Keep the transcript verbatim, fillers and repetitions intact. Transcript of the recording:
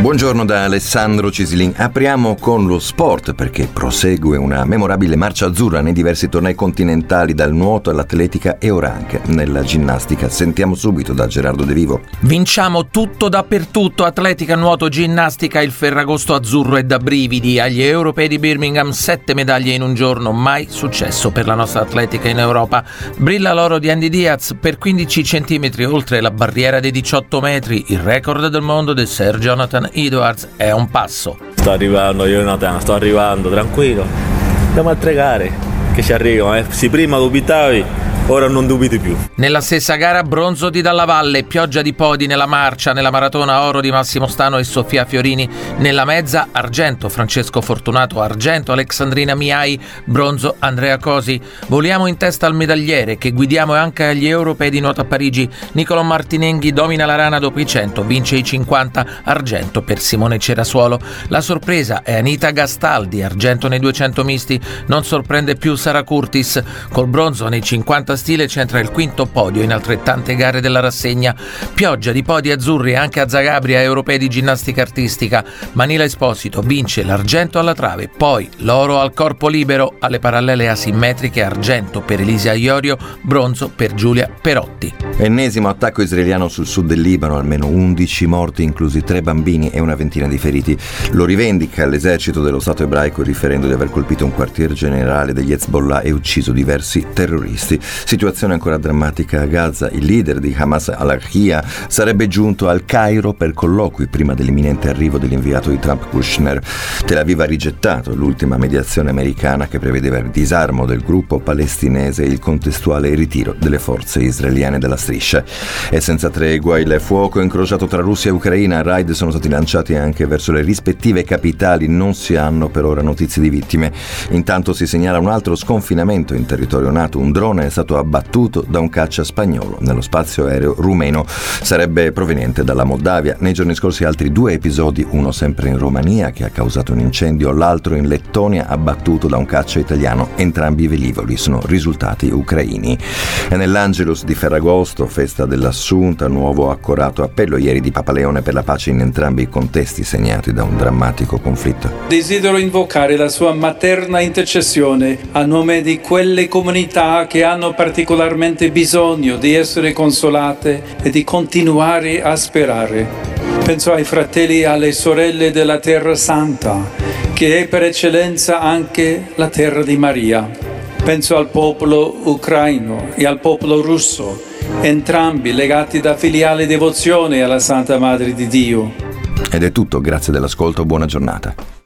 Buongiorno da Alessandro Cisilin. Apriamo con lo sport perché prosegue una memorabile marcia azzurra nei diversi tornei continentali, dal nuoto all'atletica e ora anche nella ginnastica. Sentiamo subito da Gerardo De Vivo. Vinciamo tutto dappertutto, atletica, nuoto, ginnastica, il Ferragosto azzurro è da brividi. Agli europei di Birmingham sette medaglie in un giorno, mai successo per la nostra atletica in Europa. Brilla l'oro di Andy Diaz per quindici centimetri oltre la barriera dei diciotto metri, il record del mondo del Sir Jonathan Edwards è un passo. Sto arrivando, Jonathan, sto arrivando, tranquillo. Andiamo a tre gare che ci arrivano, eh. Se prima dubitavi, ora non dubiti più. Nella stessa gara bronzo di Dalla Valle, pioggia di podi nella marcia, nella maratona oro di Massimo Stano e Sofia Fiorini, nella mezza argento Francesco Fortunato, argento Alexandrina Miai, bronzo Andrea Cosi. Voliamo in testa al medagliere che guidiamo anche agli europei di nuoto a Parigi. Nicolò Martinenghi domina la rana dopo i cento, vince i cinquanta, argento per Simone Cerasuolo. La sorpresa è Anita Gastaldi, argento nei duecento misti, non sorprende più Sara Curtis, col bronzo nei cinquanta stile centra il quinto podio in altrettante gare della rassegna. Pioggia di podi azzurri anche a Zagabria, europei di ginnastica artistica. Manila Esposito vince l'argento alla trave, poi l'oro al corpo libero, alle parallele asimmetriche, argento per Elisa Iorio, bronzo per Giulia Perotti. Ennesimo attacco israeliano sul sud del Libano, almeno undici morti, inclusi tre bambini e una ventina di feriti. Lo rivendica l'esercito dello Stato ebraico, riferendo di aver colpito un quartier generale degli Hezbollah e ucciso diversi terroristi. Situazione ancora drammatica a Gaza. Il leader di Hamas al-Arhia sarebbe giunto al Cairo per colloqui prima dell'imminente arrivo dell'inviato di Trump Kushner. Tel Aviv ha rigettato l'ultima mediazione americana che prevedeva il disarmo del gruppo palestinese e il contestuale ritiro delle forze israeliane dalla striscia. E senza tregua il fuoco incrociato tra Russia e Ucraina. Raid sono stati lanciati anche verso le rispettive capitali. Non si hanno per ora notizie di vittime. Intanto si segnala un altro sconfinamento in territorio NATO. Un drone è stato abbattuto da un caccia spagnolo nello spazio aereo rumeno, sarebbe proveniente dalla Moldavia. Nei giorni scorsi altri due episodi, uno sempre in Romania che ha causato un incendio, l'altro in Lettonia abbattuto da un caccia italiano. Entrambi i velivoli sono risultati ucraini. E nell'Angelus di Ferragosto, festa dell'Assunta, nuovo accorato appello ieri di Papa Leone per la pace in entrambi i contesti segnati da un drammatico conflitto. Desidero invocare la sua materna intercessione a nome di quelle comunità che hanno particolarmente bisogno di essere consolate e di continuare a sperare. Penso ai fratelli e alle sorelle della Terra Santa, che è per eccellenza anche la terra di Maria. Penso al popolo ucraino e al popolo russo, entrambi legati da filiale devozione alla Santa Madre di Dio. Ed è tutto, grazie dell'ascolto, buona giornata.